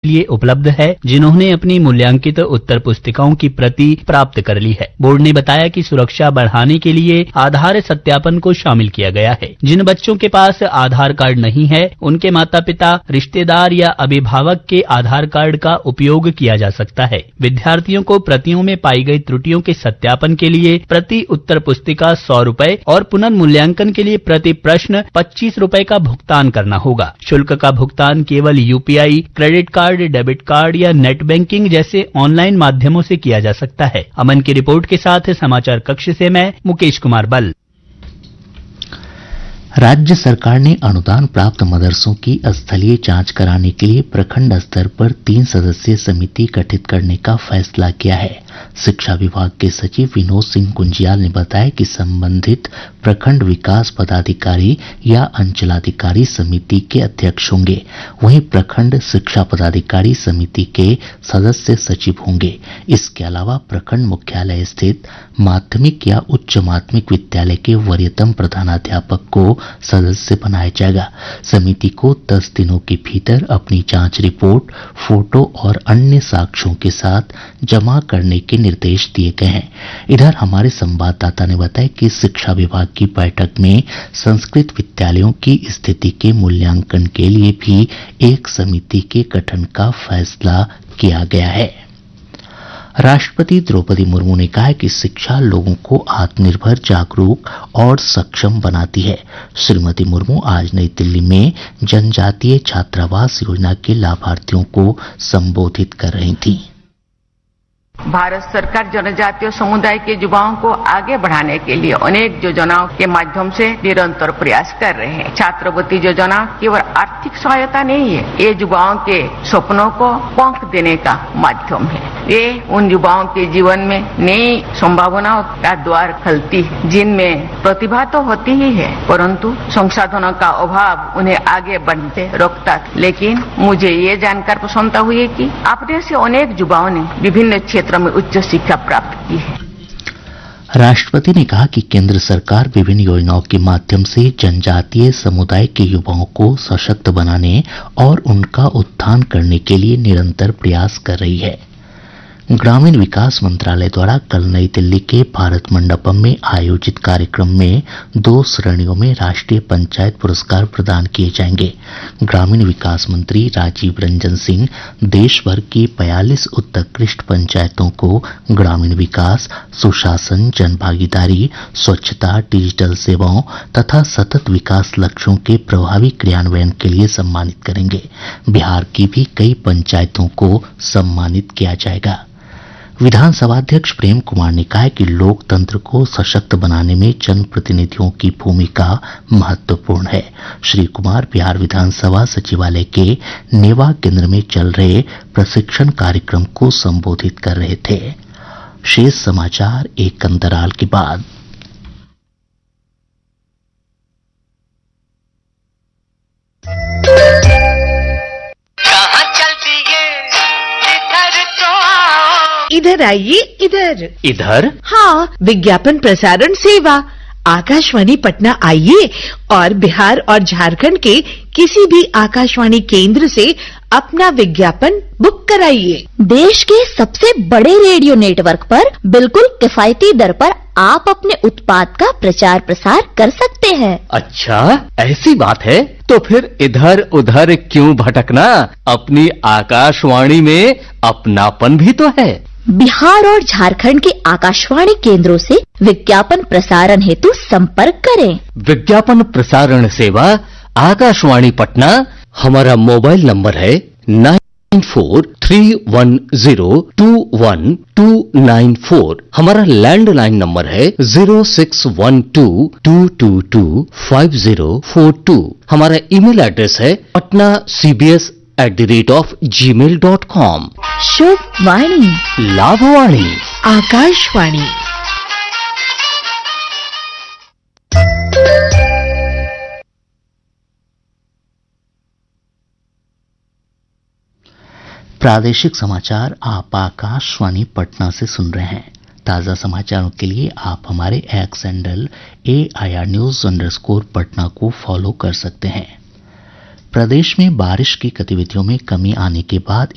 लिए उपलब्ध है जिन्होंने अपनी मूल्यांकित उत्तर पुस्तिकाओं की प्रति प्राप्त कर ली है। बोर्ड ने बताया कि सुरक्षा बढ़ाने के लिए आधार सत्यापन को शामिल किया गया है। जिन बच्चों के पास आधार कार्ड नहीं है उनके माता पिता, रिश्तेदार या अभिभावक के आधार कार्ड का उपयोग किया जा सकता है। विद्यार्थियों को प्रतियों में पाई गई त्रुटियों के सत्यापन के लिए प्रति उत्तर पुस्तिका 100 रुपए और पुनर्मूल्यांकन के लिए प्रति प्रश्न 25 रुपए का भुगतान करना होगा। शुल्क का भुगतान केवल UPI, credit card, debit card या नेट बैंकिंग जैसे ऑनलाइन माध्यमों से किया जा सकता है। अमन की रिपोर्ट के साथ समाचार कक्ष से मैं मुकेश कुमार बल। राज्य सरकार ने अनुदान प्राप्त मदरसों की स्थलीय जांच कराने के लिए प्रखंड स्तर पर 3 सदस्यीय समिति गठित करने का फैसला किया है। शिक्षा विभाग के सचिव विनोद सिंह गुंजियाल ने बताया कि संबंधित प्रखंड विकास पदाधिकारी या अंचलाधिकारी समिति के अध्यक्ष होंगे। वहीं प्रखंड शिक्षा पदाधिकारी समिति के सदस्य सचिव होंगे। इसके अलावा प्रखंड मुख्यालय स्थित माध्यमिक या उच्च माध्यमिक विद्यालय के वरीयतम प्रधानाध्यापक को सदस्य बनाया जाएगा। समिति को 10 दिनों के भीतर अपनी जांच रिपोर्ट, फोटो और अन्य साक्ष्यों के साथ जमा करने के निर्देश दिए गए हैं। इधर हमारे संवाददाता ने बताया कि शिक्षा विभाग की बैठक में संस्कृत विद्यालयों की स्थिति के मूल्यांकन के लिए भी एक समिति के गठन का फैसला किया गया है। राष्ट्रपति द्रौपदी मुर्मू ने कहा है कि शिक्षा लोगों को आत्मनिर्भर, जागरूक और सक्षम बनाती है। श्रीमती मुर्मू आज नई दिल्ली में जनजातीय छात्रावास योजना के लाभार्थियों को संबोधित कर रही थीं। भारत सरकार जनजातीय समुदाय के युवाओं को आगे बढ़ाने के लिए अनेक योजनाओं के माध्यम से निरंतर प्रयास कर रहे हैं। छात्रवृत्ति योजना केवल आर्थिक सहायता नहीं है, ये युवाओं के सपनों को पंख देने का माध्यम है। ये उन युवाओं के जीवन में नई संभावनाओं का द्वार खोलती है, जिनमें प्रतिभा तो होती ही है परंतु संसाधनों का अभाव उन्हें आगे बढ़ते रोकता था। लेकिन मुझे ये जानकर प्रसन्नता हुई कि अपने से अनेक युवाओं ने विभिन्न क्षेत्रों में उच्च शिक्षा प्राप्त की है। राष्ट्रपति ने कहा कि केंद्र सरकार विभिन्न योजनाओं के माध्यम से जनजातीय समुदाय के युवाओं को सशक्त बनाने और उनका उत्थान करने के लिए निरंतर प्रयास कर रही है। ग्रामीण विकास मंत्रालय द्वारा कल नई दिल्ली के भारत मंडपम में आयोजित कार्यक्रम में 2 श्रेणियों में राष्ट्रीय पंचायत पुरस्कार प्रदान किए जाएंगे। ग्रामीण विकास मंत्री राजीव रंजन सिंह देश भर की 42 उत्कृष्ट पंचायतों को ग्रामीण विकास, सुशासन, जनभागीदारी, स्वच्छता, डिजिटल सेवाओं तथा सतत विकास लक्ष्यों के प्रभावी क्रियान्वयन के लिए सम्मानित करेंगे। बिहार की भी कई पंचायतों को सम्मानित किया जाएगा। विधानसभा अध्यक्ष प्रेम कुमार ने कहा है कि लोकतंत्र को सशक्त बनाने में जनप्रतिनिधियों की भूमिका महत्वपूर्ण है। श्री कुमार बिहार विधानसभा सचिवालय के नेवा केंद्र में चल रहे प्रशिक्षण कार्यक्रम को संबोधित कर रहे थे। शेष समाचार एक अंतराल के बाद। इधर आइए, इधर। इधर? हाँ, विज्ञापन प्रसारण सेवा आकाशवाणी पटना आइए और बिहार और झारखंड के किसी भी आकाशवाणी केंद्र से अपना विज्ञापन बुक कराइए। देश के सबसे बड़े रेडियो नेटवर्क पर बिल्कुल किफायती दर पर आप अपने उत्पाद का प्रचार प्रसार कर सकते हैं। अच्छा, ऐसी बात है तो फिर इधर उधर क्यों भटकना? अपनी आकाशवाणी में अपनापन भी तो है। बिहार और झारखंड के आकाशवाणी केंद्रों से विज्ञापन प्रसारण हेतु संपर्क करें। विज्ञापन प्रसारण सेवा आकाशवाणी पटना। हमारा मोबाइल नंबर है 9431021294। हमारा लैंडलाइन नंबर है 0612225042। हमारा ईमेल एड्रेस है patnacbs@gmail.com। शुभ वाणी, लाभवाणी, आकाशवाणी। प्रादेशिक समाचार आप आकाशवाणी पटना से सुन रहे हैं। ताज़ा समाचारों के लिए आप हमारे एक्स हैंडल AIR News_पटना को फॉलो कर सकते हैं। प्रदेश में बारिश की गतिविधियों में कमी आने के बाद